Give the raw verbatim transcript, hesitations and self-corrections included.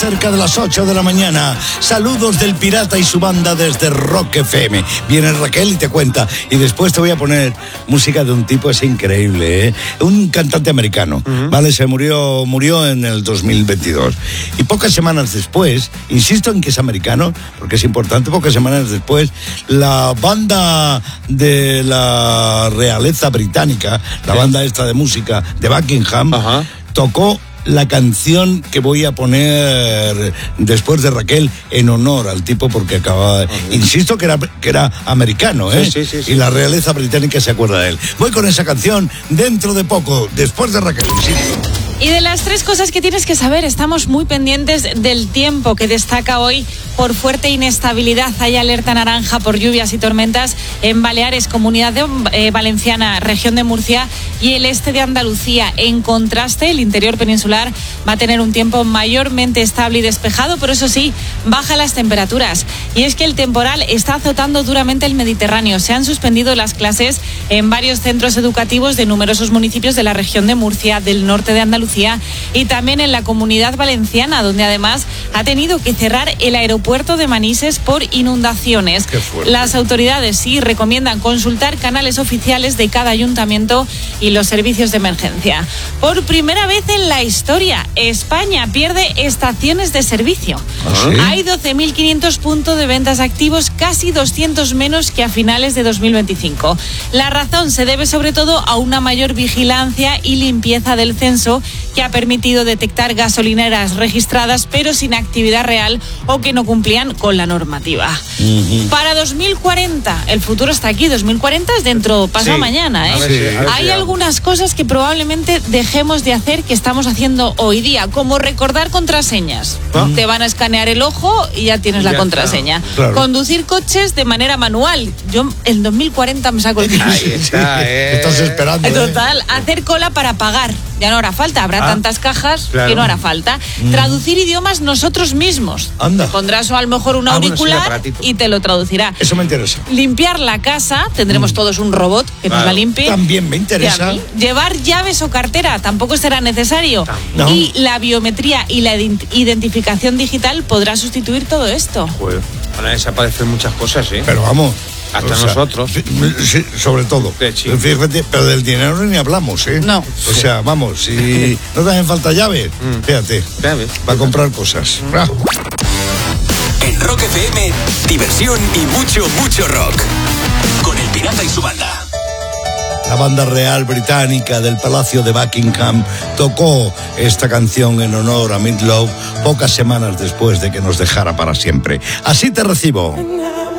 cerca de las ocho de la mañana. Saludos del Pirata y su banda desde Rock F M. Viene Raquel y te cuenta. Y después te voy a poner música de un tipo, es increíble, ¿eh? Un cantante americano, uh-huh. ¿vale? Se murió, murió en el dos mil veintidós. Y pocas semanas después, insisto en que es americano, porque es importante, pocas semanas después, la banda de la realeza británica, la ¿Sí? banda esta de música de Buckingham, uh-huh. tocó la canción que voy a poner después de Raquel en honor al tipo porque acababa... Uh-huh. Insisto que era, que era americano, ¿eh? Sí, sí, sí, sí. Y la realeza británica se acuerda de él. Voy con esa canción dentro de poco, después de Raquel, insisto. Y de las tres cosas que tienes que saber, estamos muy pendientes del tiempo que destaca hoy por fuerte inestabilidad. Hay alerta naranja por lluvias y tormentas en Baleares, Comunidad de, eh, Valenciana, región de Murcia y el este de Andalucía. En contraste, el interior peninsular va a tener un tiempo mayormente estable y despejado, pero eso sí, baja las temperaturas. Y es que el temporal está azotando duramente el Mediterráneo. Se han suspendido las clases en varios centros educativos de numerosos municipios de la región de Murcia, del norte de Andalucía y también en la Comunidad Valenciana, donde además ha tenido que cerrar el aeropuerto de Manises por inundaciones. Las autoridades sí recomiendan consultar canales oficiales de cada ayuntamiento y los servicios de emergencia. Por primera vez en la historia, España pierde estaciones de servicio. ¿Ah, sí? Hay doce mil quinientos puntos de ventas activos, casi doscientos menos que a finales de dos mil veinticinco. La razón se debe sobre todo a una mayor vigilancia y limpieza del censo que ha permitido detectar gasolineras registradas pero sin actividad real o que no cumplían con la normativa. Uh-huh. Para dos mil cuarenta, el futuro está aquí, dos mil cuarenta es dentro, pasado sí. mañana, ¿eh? A ver, sí, a ver, Hay sí, algunas cosas que probablemente dejemos de hacer que estamos haciendo hoy día, como recordar contraseñas. ¿Ah? Te van a escanear el ojo y ya tienes ya la contraseña. Está, claro. Conducir coches de manera manual. Yo en dos mil cuarenta me saco el coche. Ahí está, eh. Estás esperando. Total, eh. hacer cola para pagar. Ya no hará falta, habrá ah, tantas cajas claro. que no hará falta. Mm. Traducir idiomas nosotros mismos. Anda. Te pondrás a lo mejor un ah, auricular bueno, sí, y te lo traducirá. Eso me interesa. Limpiar la casa, tendremos mm. todos un robot que claro. nos la limpie. También me interesa. Llevar llaves o cartera, tampoco será necesario. No. Y la biometría y la identificación digital podrá sustituir todo esto. Joder, van a desaparecer muchas cosas, ¿eh? Pero vamos... Hasta o sea, nosotros. Sí, sobre todo. Sí. Fíjate, pero del dinero ni hablamos, ¿eh? No. O sea, vamos, si no te hacen falta llaves, mm. fíjate, para comprar cosas. Mm. Ah. En Rock F M, diversión y mucho, mucho rock. Con el Pirata y su banda. La banda real británica del Palacio de Buckingham tocó esta canción en honor a Meat Loaf pocas semanas después de que nos dejara para siempre. Así te recibo.